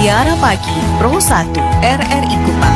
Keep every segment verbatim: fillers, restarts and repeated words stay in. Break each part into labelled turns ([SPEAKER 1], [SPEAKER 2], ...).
[SPEAKER 1] Mutiara Pagi Pro satu R R I Kupang.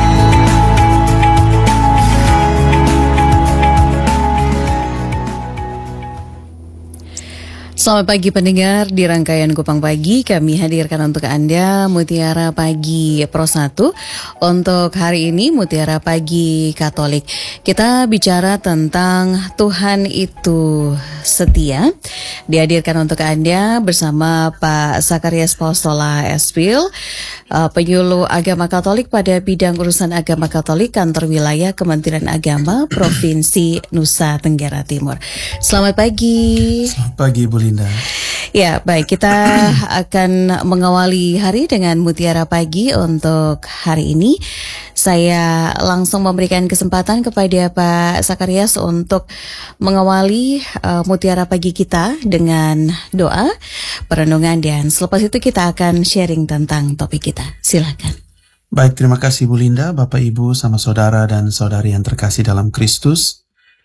[SPEAKER 1] Selamat pagi pendengar, di rangkaian Kupang Pagi kami hadirkan untuk Anda Mutiara Pagi Pro satu. Untuk hari ini Mutiara Pagi Katolik. Kita bicara tentang Tuhan itu setia. Dihadirkan untuk Anda bersama Pak Zakarias Paustola S P I L, penyuluh agama Katolik pada bidang urusan agama Katolik kantor wilayah Kementerian Agama Provinsi Nusa Tenggara Timur. Selamat pagi.
[SPEAKER 2] Selamat pagi Bu Linda.
[SPEAKER 1] Ya, baik, kita akan mengawali hari dengan Mutiara Pagi untuk hari ini. Saya langsung memberikan kesempatan kepada Pak Zakarias untuk mengawali uh, Mutiara Pagi kita dengan doa, perenungan, dan selepas itu kita akan sharing tentang topik kita. Silakan.
[SPEAKER 2] Baik, terima kasih Bu Linda, Bapak Ibu sama saudara dan saudari yang terkasih dalam Kristus.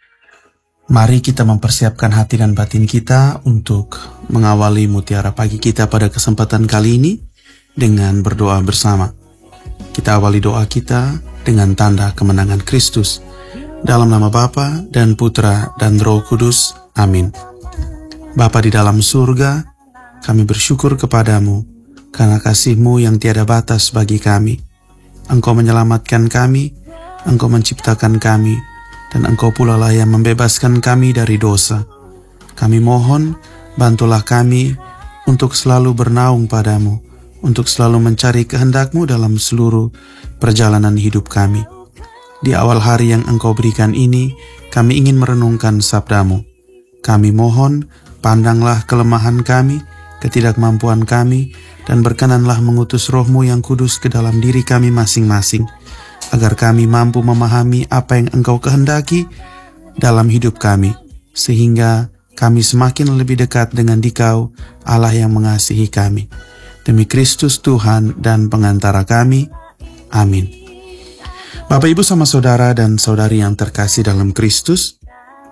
[SPEAKER 2] Mari kita mempersiapkan hati dan batin kita untuk mengawali Mutiara Pagi kita pada kesempatan kali ini dengan berdoa bersama. Kita awali doa kita dengan tanda kemenangan Kristus. Dalam nama Bapa dan Putra dan Roh Kudus. Amin. Bapa di dalam surga, kami bersyukur kepadamu karena kasih-Mu yang tiada batas bagi kami. Engkau menyelamatkan kami, Engkau menciptakan kami, dan Engkau pula lah yang membebaskan kami dari dosa. Kami mohon, bantulah kami untuk selalu bernaung padamu, untuk selalu mencari kehendak-Mu dalam seluruh perjalanan hidup kami. Di awal hari yang Engkau berikan ini, kami ingin merenungkan sabda-Mu. Kami mohon, pandanglah kelemahan kami, ketidakmampuan kami, dan berkenanlah mengutus Roh-Mu yang kudus ke dalam diri kami masing-masing, agar kami mampu memahami apa yang Engkau kehendaki dalam hidup kami, sehingga kami semakin lebih dekat dengan Dikau, Allah yang mengasihi kami. Demi Kristus Tuhan dan pengantara kami. Amin. Bapak, Ibu sama saudara dan saudari yang terkasih dalam Kristus,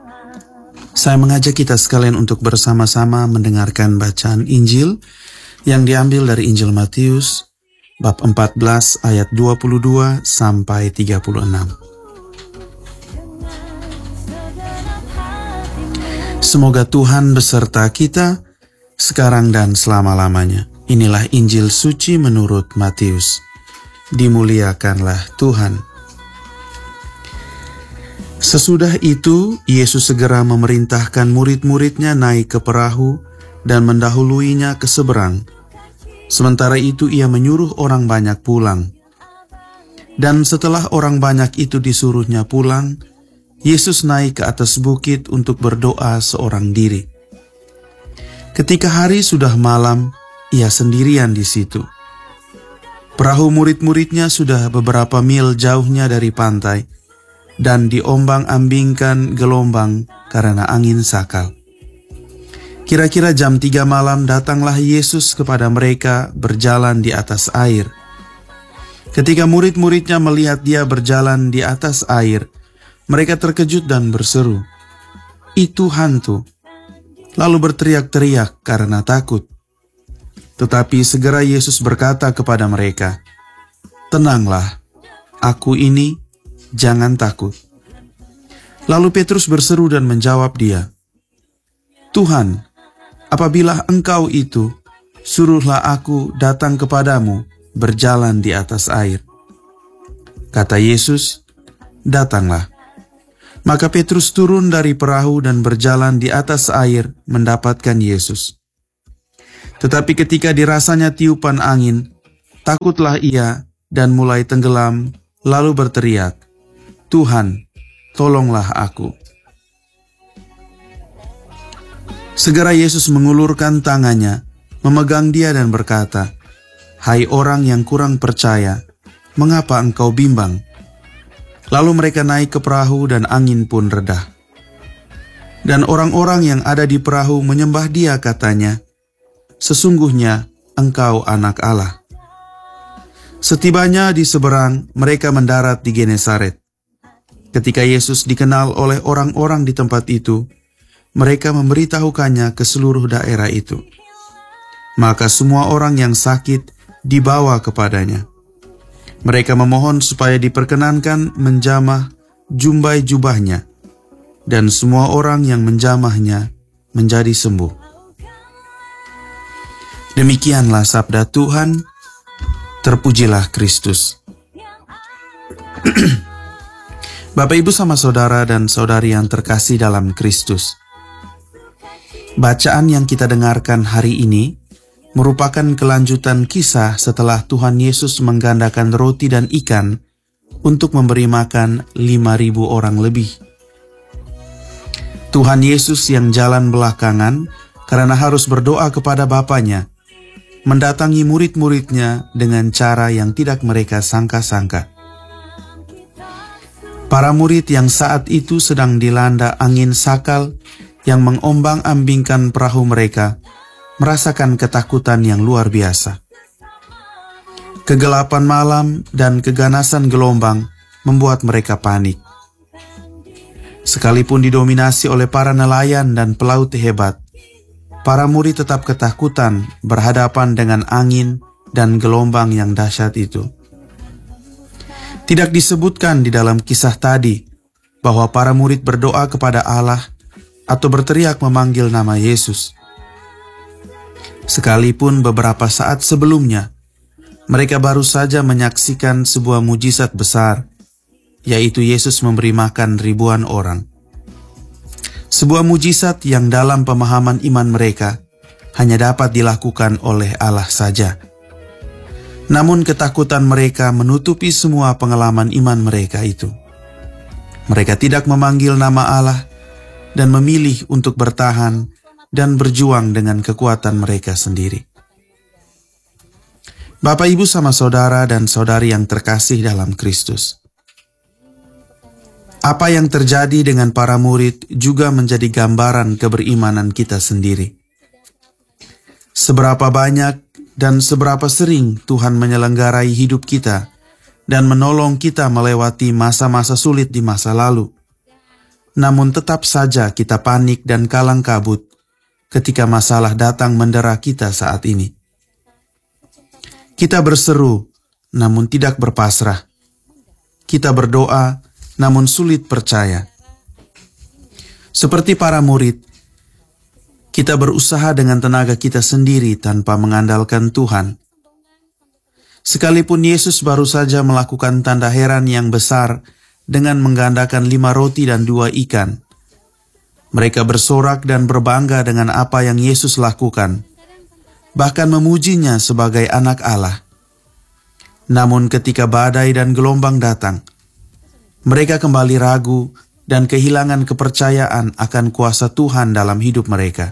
[SPEAKER 2] saya mengajak kita sekalian untuk bersama-sama mendengarkan bacaan Injil yang diambil dari Injil Matius bab empat belas ayat dua puluh dua sampai tiga puluh enam. Semoga Tuhan beserta kita sekarang dan selama-lamanya. Inilah Injil suci menurut Matius. Dimuliakanlah Tuhan. Sesudah itu, Yesus segera memerintahkan murid-muridnya naik ke perahu dan mendahuluinya ke seberang. Sementara itu ia menyuruh orang banyak pulang. Dan setelah orang banyak itu disuruhnya pulang, Yesus naik ke atas bukit untuk berdoa seorang diri. Ketika hari sudah malam, ia sendirian di situ. Perahu murid-muridnya sudah beberapa mil jauhnya dari pantai, dan diombang-ambingkan gelombang karena angin sakal. Kira-kira jam tiga malam datanglah Yesus kepada mereka berjalan di atas air. Ketika murid-muridnya melihat dia berjalan di atas air, mereka terkejut dan berseru, "Itu hantu!" Lalu berteriak-teriak karena takut. Tetapi segera Yesus berkata kepada mereka, "Tenanglah, aku ini, jangan takut." Lalu Petrus berseru dan menjawab dia, "Tuhan, apabila Engkau itu, suruhlah aku datang kepadamu berjalan di atas air." Kata Yesus, "Datanglah." Maka Petrus turun dari perahu dan berjalan di atas air mendapatkan Yesus. Tetapi ketika dirasanya tiupan angin, takutlah ia dan mulai tenggelam, lalu berteriak, "Tuhan, tolonglah aku." Segera Yesus mengulurkan tangannya, memegang dia dan berkata, "Hai orang yang kurang percaya, mengapa engkau bimbang?" Lalu mereka naik ke perahu dan angin pun reda. Dan orang-orang yang ada di perahu menyembah dia, katanya, "Sesungguhnya engkau anak Allah." Setibanya di seberang, mereka mendarat di Genesaret. Ketika Yesus dikenal oleh orang-orang di tempat itu, mereka memberitahukannya ke seluruh daerah itu. Maka semua orang yang sakit dibawa kepadanya. Mereka memohon supaya diperkenankan menjamah jumbai jubahnya, dan semua orang yang menjamahnya menjadi sembuh. Demikianlah sabda Tuhan, terpujilah Kristus. Bapak, Ibu sama saudara dan saudari yang terkasih dalam Kristus, bacaan yang kita dengarkan hari ini merupakan kelanjutan kisah setelah Tuhan Yesus menggandakan roti dan ikan untuk memberi makan lima ribu orang lebih. Tuhan Yesus yang jalan belakangan karena harus berdoa kepada Bapanya, mendatangi murid-muridnya dengan cara yang tidak mereka sangka-sangka. Para murid yang saat itu sedang dilanda angin sakal yang mengombang-ambingkan perahu mereka, merasakan ketakutan yang luar biasa. Kegelapan malam dan keganasan gelombang membuat mereka panik. Sekalipun didominasi oleh para nelayan dan pelaut hebat, para murid tetap ketakutan berhadapan dengan angin dan gelombang yang dahsyat itu. Tidak disebutkan di dalam kisah tadi bahwa para murid berdoa kepada Allah atau berteriak memanggil nama Yesus. Sekalipun beberapa saat sebelumnya, mereka baru saja menyaksikan sebuah mujizat besar, yaitu Yesus memberi makan ribuan orang. Sebuah mujizat yang dalam pemahaman iman mereka hanya dapat dilakukan oleh Allah saja. Namun ketakutan mereka menutupi semua pengalaman iman mereka itu. Mereka tidak memanggil nama Allah dan memilih untuk bertahan dan berjuang dengan kekuatan mereka sendiri. Bapak, Ibu sama saudara dan saudari yang terkasih dalam Kristus, apa yang terjadi dengan para murid juga menjadi gambaran keberimanan kita sendiri. Seberapa banyak dan seberapa sering Tuhan menyelenggarai hidup kita dan menolong kita melewati masa-masa sulit di masa lalu. Namun tetap saja kita panik dan kalang kabut ketika masalah datang mendera kita saat ini. Kita berseru, namun tidak berpasrah. Kita berdoa, namun sulit percaya. Seperti para murid, kita berusaha dengan tenaga kita sendiri tanpa mengandalkan Tuhan. Sekalipun Yesus baru saja melakukan tanda heran yang besar dengan menggandakan lima roti dan dua ikan, mereka bersorak dan berbangga dengan apa yang Yesus lakukan, bahkan memujinya sebagai anak Allah. Namun ketika badai dan gelombang datang, mereka kembali ragu dan kehilangan kepercayaan akan kuasa Tuhan dalam hidup mereka.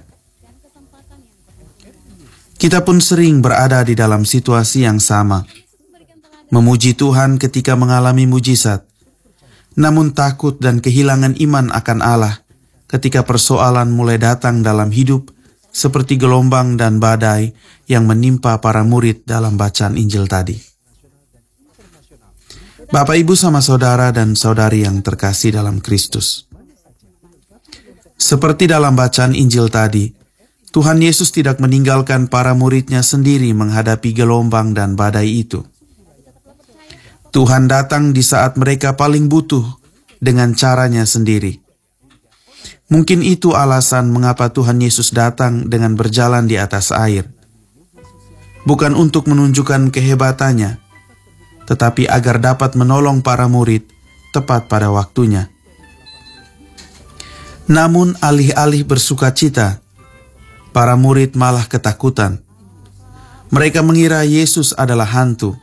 [SPEAKER 2] Kita pun sering berada di dalam situasi yang sama, memuji Tuhan ketika mengalami mujizat, namun takut dan kehilangan iman akan Allah ketika persoalan mulai datang dalam hidup seperti gelombang dan badai yang menimpa para murid dalam bacaan Injil tadi. Bapak, Ibu sama saudara dan saudari yang terkasih dalam Kristus, seperti dalam bacaan Injil tadi, Tuhan Yesus tidak meninggalkan para muridnya sendiri menghadapi gelombang dan badai itu. Tuhan datang di saat mereka paling butuh dengan caranya sendiri. Mungkin itu alasan mengapa Tuhan Yesus datang dengan berjalan di atas air. Bukan untuk menunjukkan kehebatannya, tetapi agar dapat menolong para murid tepat pada waktunya. Namun alih-alih bersukacita, para murid malah ketakutan. Mereka mengira Yesus adalah hantu.